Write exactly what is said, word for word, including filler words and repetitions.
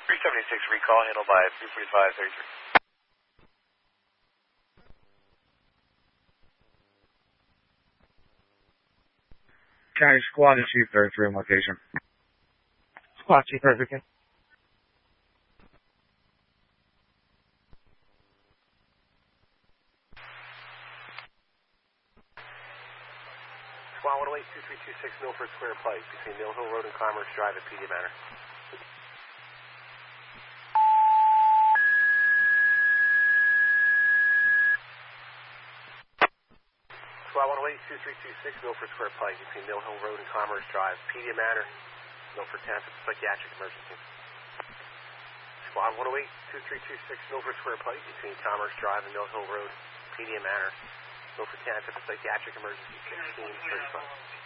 three seventy-six recall handled by three forty-five thirty-three. County Squad and Chief thirty-three on location. Squad Chief thirty-three. Squad one oh eight, two three two six Milford Square Pike between Mill Hill Road and Commerce Drive at P D Manor. Squad one oh eight, two three two six Milford Square Pike between Mill Hill Road and Commerce Drive, P D Manor, Milford, Tampa, psychiatric emergency. Squad one oh eight, two three two six Milford Square Pike between Commerce Drive and Mill Hill Road, P D Manor, Milford, Tampa, psychiatric emergency sixteen thirty-five.